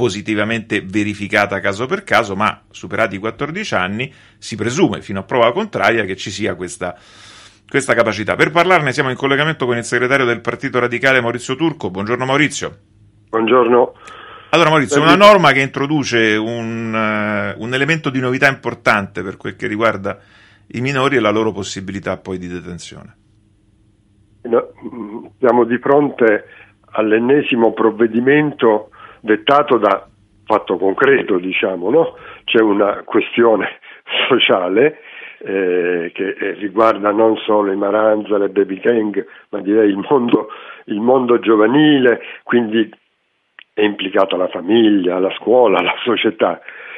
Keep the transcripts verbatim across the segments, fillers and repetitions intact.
positivamente verificata caso per caso, ma superati i quattordici anni si presume, fino a prova contraria, che ci sia questa, questa capacità. Per parlarne siamo in collegamento con il segretario del Partito Radicale Maurizio Turco. Buongiorno Maurizio. Buongiorno. Allora Maurizio, una norma che introduce un, uh, un elemento di novità importante per quel che riguarda i minori e la loro possibilità poi di detenzione. No, siamo di fronte all'ennesimo provvedimento dettato da fatto concreto, diciamo, no? C'è una questione sociale eh, che riguarda non solo i Maranza, le baby gang, ma direi il mondo, il mondo giovanile, quindi è implicata la famiglia, la scuola, la società.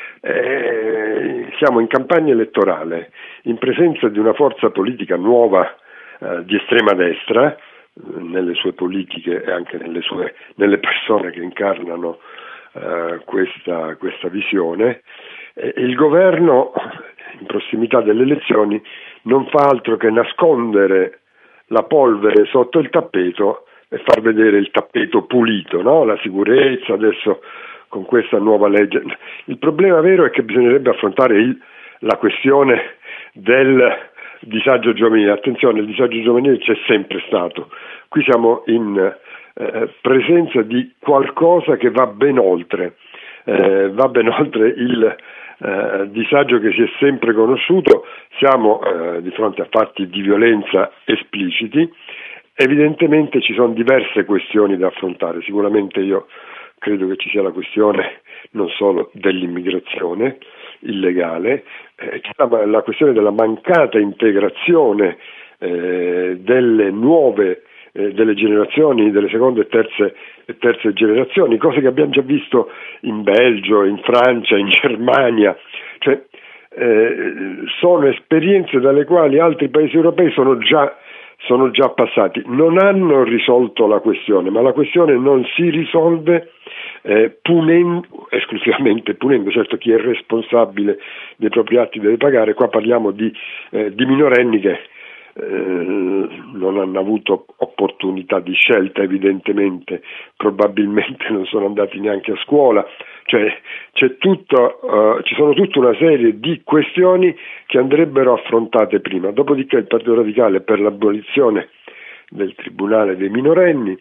Eh, siamo in campagna elettorale, in presenza di una forza politica nuova eh, di estrema destra, nelle sue politiche e anche nelle sue nelle persone che incarnano eh, questa, questa visione. E il governo, in prossimità delle elezioni, non fa altro che nascondere la polvere sotto il tappeto e far vedere il tappeto pulito, no? La sicurezza adesso con questa nuova legge. Il problema vero è che bisognerebbe affrontare il, la questione del disagio giovanile. Attenzione, il disagio giovanile c'è sempre stato. Qui siamo in eh, presenza di qualcosa che va ben oltre, eh, va ben oltre il eh, disagio che si è sempre conosciuto. Siamo eh, di fronte a fatti di violenza espliciti. Evidentemente ci sono diverse questioni da affrontare. Sicuramente io credo che ci sia la questione non solo dell'immigrazione illegale, eh, c'è la, la questione della mancata integrazione eh, delle nuove, eh, delle generazioni, delle seconde e terze, e terze generazioni, cose che abbiamo già visto in Belgio, in Francia, in Germania, cioè eh, sono esperienze dalle quali altri paesi europei sono già sono già passati, non hanno risolto la questione, ma la questione non si risolve eh, punendo, esclusivamente punendo, certo chi è responsabile dei propri atti deve pagare. Qua parliamo di, eh, di minorenni che eh, non hanno avuto opportunità di scelta, evidentemente, probabilmente non sono andati neanche a scuola, cioè c'è tutto, uh, ci sono tutta una serie di questioni che andrebbero affrontate prima. Dopodiché il Partito Radicale è per l'abolizione del Tribunale dei minorenni,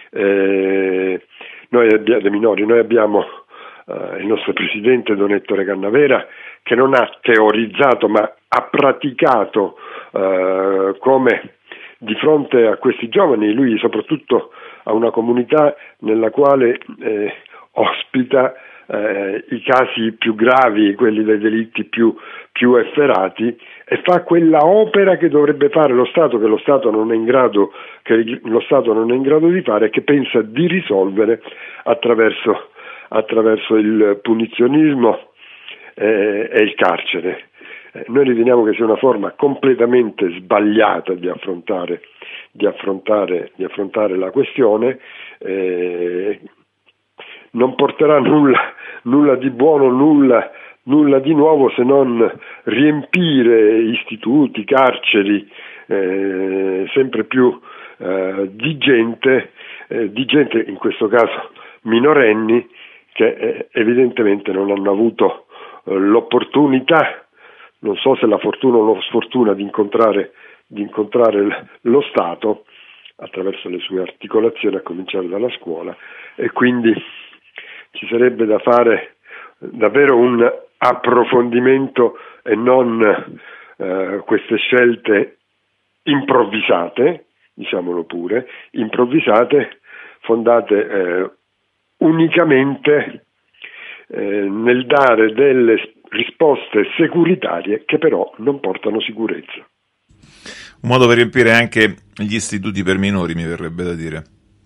eh, noi abbiamo, dei minori, noi abbiamo uh, il nostro presidente Don Ettore Cannavera che non ha teorizzato ma ha praticato uh, come di fronte a questi giovani, lui soprattutto ha una comunità nella quale eh, ospita eh, i casi più gravi, quelli dei delitti più, più efferati, e fa quella opera che dovrebbe fare lo Stato, che lo Stato non è in grado, che lo Stato non è in grado di fare e che pensa di risolvere attraverso, attraverso il punizionismo eh, e il carcere. Eh, noi riteniamo che sia una forma completamente sbagliata di affrontare, di affrontare, di affrontare la questione, eh, non porterà nulla, nulla di buono, nulla, nulla di nuovo se non riempire istituti, carceri eh, sempre più eh, di gente, eh, di gente in questo caso minorenni che eh, evidentemente non hanno avuto eh, l'opportunità, non so se la fortuna o la sfortuna di incontrare, di incontrare lo Stato attraverso le sue articolazioni, a cominciare dalla scuola, e quindi ci sarebbe da fare davvero un approfondimento e non eh, queste scelte improvvisate, diciamolo pure, improvvisate, fondate eh, unicamente eh, nel dare delle risposte securitarie che però non portano sicurezza. Un modo per riempire anche gli istituti per minori, mi verrebbe da dire.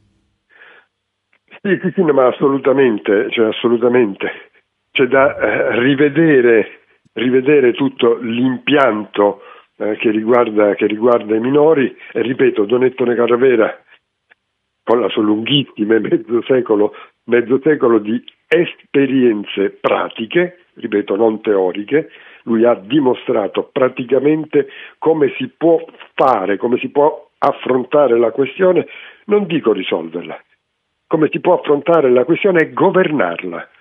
Sì, sì, sì, ma assolutamente, cioè assolutamente. C'è da eh, rivedere, rivedere tutto l'impianto eh, che riguarda, che riguarda i minori, e ripeto, Don Ettore Cannavera, con la sua lunghissima mezzo secolo, mezzo secolo di esperienze pratiche, ripeto, non teoriche, lui ha dimostrato praticamente come si può fare, come si può affrontare la questione, non dico risolverla, come si può affrontare la questione e governarla.